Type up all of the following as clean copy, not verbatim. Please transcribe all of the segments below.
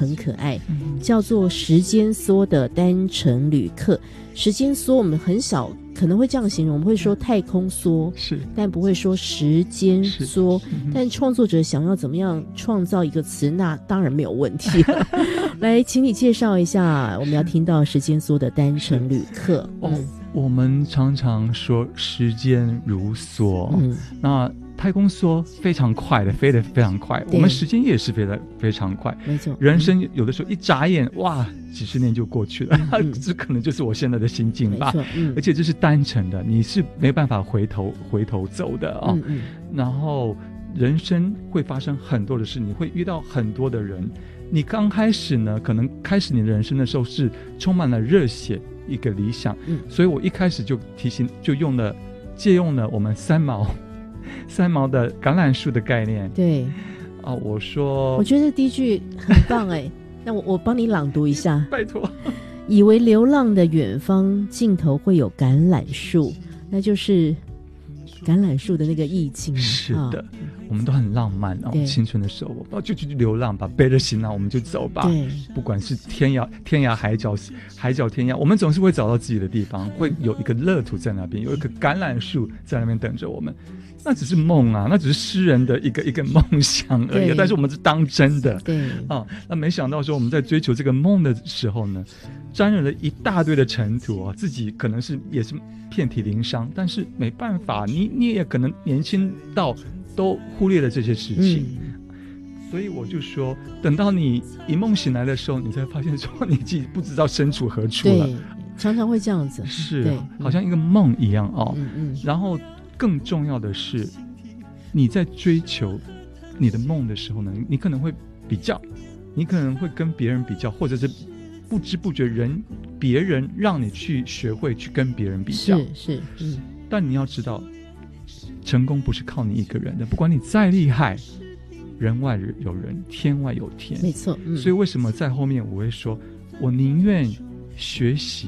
很可爱，叫做时间梭的单程旅客。时间梭我们很少可能会这样形容，我们会说太空梭， 是， 但不会说时间梭。但创作者想要怎么样创造一个词，那当然没有问题。来，请你介绍一下我们要听到时间梭的单程旅客。 我们常常说时间如梭，那太空梭非常快的，飞得非常快，我们时间也是飞得非常快， 没错。 人生有的时候一眨眼，哇，几十年就过去了，这可能就是我现在的心境吧。而且这是单程的，你是没办法回头走的啊。然后人生会发生很多的事，你会遇到很多的人。你刚开始呢，可能开始你的人生的时候是充满了热血，一个理想，所以我一开始就借用了我们三毛的橄榄树的概念。 对啊，我觉得第一句很棒哎，那我帮你朗读一下， 拜托。 以为流浪的远方尽头会有橄榄树，那就是橄榄树的那个意境。 是的，我们都很浪漫哦，青春的时候就去流浪吧，背着行囊我们就走吧。对，不管是天涯海角天涯，我们总是会找到自己的地方，会有一个乐土在那边，有一棵橄榄树在那边等着我们。那只是梦啊，那只是诗人的一个梦想而已，但是我们是当真的。对啊，那没想到说我们在追求这个梦的时候呢，沾染了一大堆的尘土啊，自己可能也是遍体鳞伤，但是没办法，你也可能年轻到都忽略了这些事情。所以我就说，等到你一梦醒来的时候，你才发现说你自己不知道身处何处了。 对，常常会这样子， 是，好像一个梦一样哦。然后更重要的是，你在追求你的梦的时候呢，你可能会比较，你可能会跟别人比较，或者是不知不觉别人让你去学会去跟别人比较。是，但你要知道，成功不是靠你一个人的，不管你再厉害，人外有人，天外有天。没错。所以为什么在后面我会说，我宁愿学习。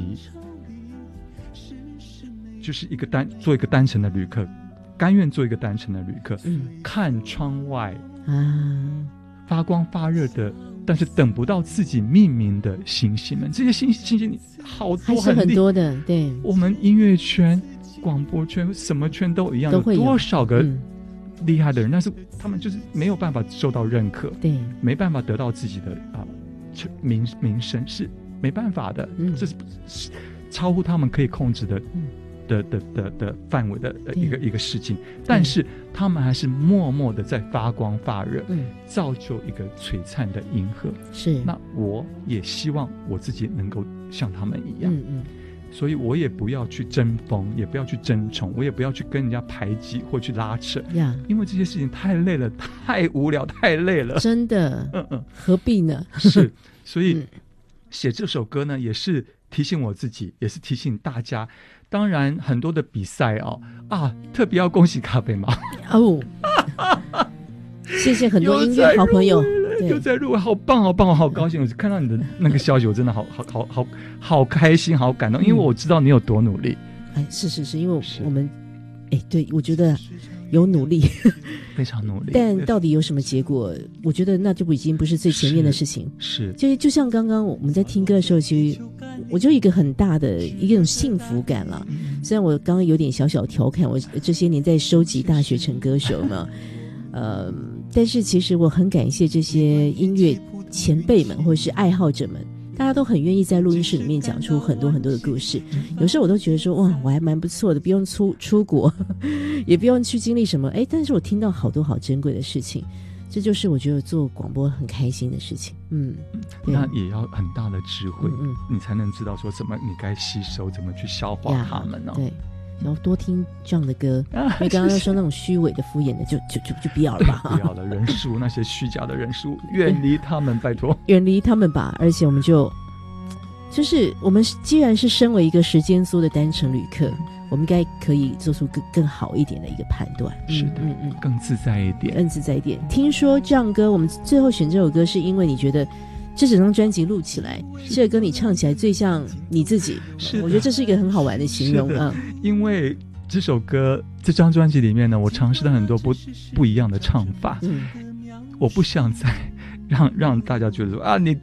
就是做一个单程的旅客，甘愿做一个单程的旅客，看窗外发光发热的，但是等不到自己命名的星星们。这些星星好多，还是很多的。对，我们音乐圈、广播圈，什么圈都一样，有多少个厉害的人，但是他们就是没有办法受到认可，对，没办法得到自己的名声，是没办法的。这是超乎他们可以控制的。的范围的一个事情，但是他们还是默默的在发光发热，造就一个璀璨的银河。是，那我也希望我自己能够像他们一样，所以我也不要去争锋，也不要去争宠，我也不要去跟人家排挤或去拉扯，因为这些事情太累了，太无聊，太累了，真的，何必呢？是，所以写这首歌呢，也是提醒我自己，也是提醒大家。当然很多的比赛特别要恭喜咖啡猫谢谢很多音乐好朋友又在入围，好棒好棒，好高兴！我看到你的那个消息，我真的好开心，好感动，因为我知道你有多努力。是，因为我们对，我觉得有努力非常努力，但到底有什么结果，我觉得那就已经不是最前面的事情。是就像刚刚我们在听歌的时候，其实我就一个很大的一种幸福感了。虽然我刚刚有点小小调侃，我这些年在收集大学城歌手嘛，但是其实我很感谢这些音乐前辈们或者是爱好者们，大家都很愿意在录音室里面讲出很多很多的故事。有时候我都觉得说，哇，我还蛮不错的，不用出国，也不用去经历什么，但是我听到好多好珍贵的事情。这就是我觉得做广播很开心的事情。那也要很大的智慧，你才能知道说怎么你该吸收，怎么去消化它们哦。对，然后多听这样的歌，因为刚刚说那种虚伪的、敷衍的，就不要了吧。不要了，人数那些虚假的人数，远离他们，拜托，远离他们吧。而且我们就是我们既然是身为一个时间梭的单程旅客，我们应该可以做出更好一点的一个判断。是的，更自在一点，更自在一点。听说这样歌，我们最后选这首歌，是因为你觉得这整张专辑录起来，这个歌你唱起来最像你自己。是，我觉得这是一个很好玩的形容啊。因为这首歌这张专辑里面呢，我尝试了很多不一样的唱法。我不想再让大家觉得说你